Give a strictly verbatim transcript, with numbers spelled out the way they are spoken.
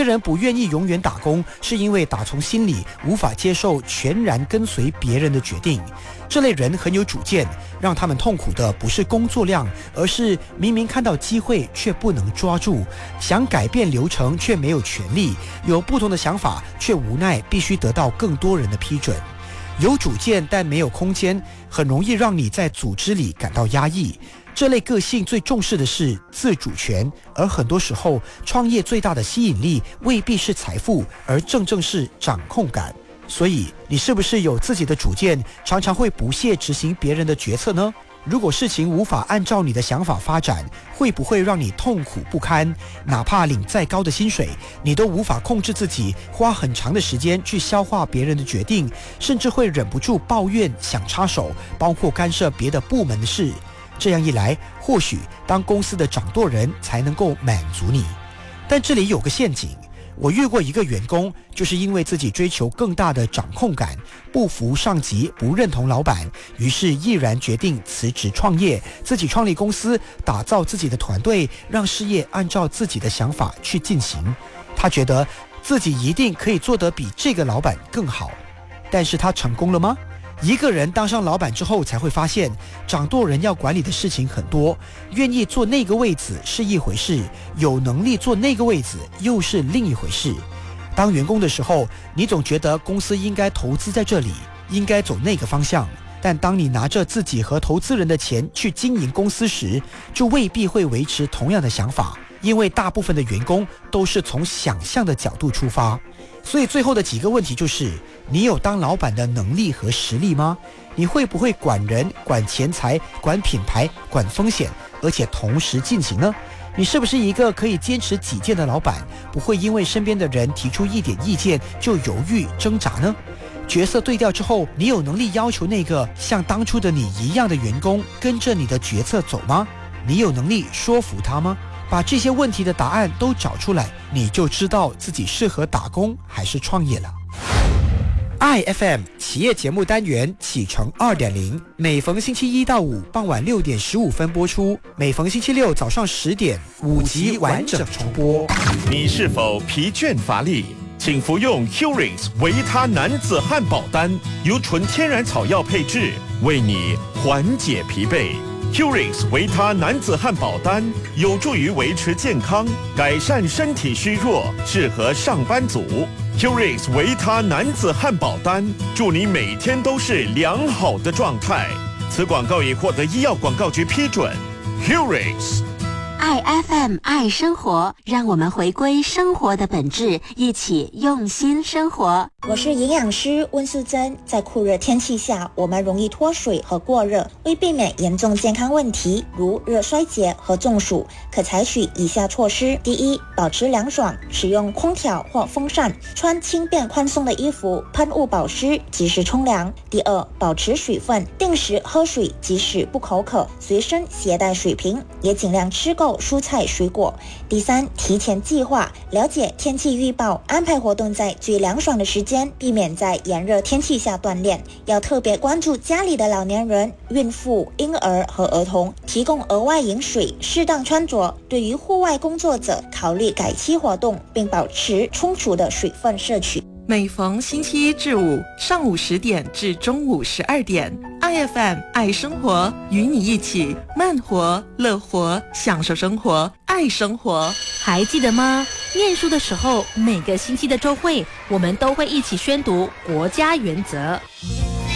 人不愿意永远打工，是因为打从心里无法接受全然跟随别人的决定。这类人很有主见，让他们痛苦的不是工作量，而是明明看到机会却不能抓住，想改变流程却没有权利，有不同的想法却无奈必须得到更多人的批准。有主见但没有空间，很容易让你在组织里感到压抑。这类个性最重视的是自主权，而很多时候创业最大的吸引力未必是财富，而正正是掌控感。所以你是不是有自己的主见，常常会不屑执行别人的决策呢？如果事情无法按照你的想法发展，会不会让你痛苦不堪？哪怕领再高的薪水，你都无法控制自己，花很长的时间去消化别人的决定，甚至会忍不住抱怨，想插手，包括干涉别的部门的事。这样一来，或许当公司的掌舵人才能够满足你。但这里有个陷阱，我遇过一个员工，就是因为自己追求更大的掌控感，不服上级，不认同老板，于是毅然决定辞职创业，自己创立公司，打造自己的团队，让事业按照自己的想法去进行。他觉得自己一定可以做得比这个老板更好。但是他成功了吗？一个人当上老板之后，才会发现掌舵人要管理的事情很多，愿意坐那个位子是一回事，有能力坐那个位子又是另一回事。当员工的时候，你总觉得公司应该投资在这里，应该走那个方向，但当你拿着自己和投资人的钱去经营公司时，就未必会维持同样的想法，因为大部分的员工都是从想象的角度出发。所以最后的几个问题就是，你有当老板的能力和实力吗？你会不会管人、管钱财、管品牌、管风险，而且同时进行呢？你是不是一个可以坚持己见的老板，不会因为身边的人提出一点意见就犹豫挣扎呢？角色对调之后，你有能力要求那个像当初的你一样的员工跟着你的决策走吗？你有能力说服他吗？把这些问题的答案都找出来，你就知道自己适合打工还是创业了。I F M 企业节目单元启程 二点零， 每逢星期一到五傍晚六点十五分播出，每逢星期六早上十点五集完整重播。 你是否疲倦乏力？请服用 Heurings 维他男子汉堡丹，由纯天然草药配制，为你缓解疲惫。Heurings 维他男子汉堡丹有助于维持健康，改善身体虚弱，适合上班族。Heurings 维他男子汉堡丹，祝你每天都是良好的状态。此广告已获得医药广告局批准。Heurings 爱 F M 爱生活，让我们回归生活的本质，一起用心生活。 我是营养师温素珍。在酷热天气下，我们容易脱水和过热，为避免严重健康问题，如热衰竭和中暑，可采取以下措施：第一，保持凉爽，使用空调或风扇，穿轻便宽松的衣服，喷雾保湿，及时冲凉。第二，保持水分，定时喝水，即使不口渴，随身携带水瓶，也尽量吃够蔬菜水果。第三，提前计划，了解天气预报，安排活动在最凉爽的时间，避免在炎热天气下锻炼。要特别关注家里的老年人、孕妇、婴儿和儿童，提供额外饮水，适当穿着。对于户外工作者，考虑改期活动，并保持充足的水分摄取。 每逢星期一至五上午十点至中午十二点 ，I F M 爱生活，与你一起慢活、乐活，享受生活，爱生活。 还记得吗？念书的时候，每个星期的周会，我们都会一起宣读国家原则。